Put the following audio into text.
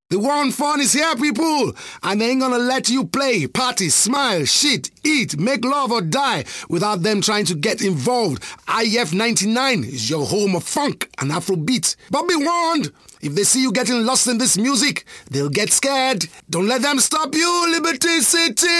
The one fun is here, people, and they ain't gonna let you play, party, smile, shit, eat, make love or die without them trying to get involved. IF 99 is your home of funk and Afrobeat. But be warned, if they see you getting lost in this music, they'll get scared. Don't let them stop you, Liberty City!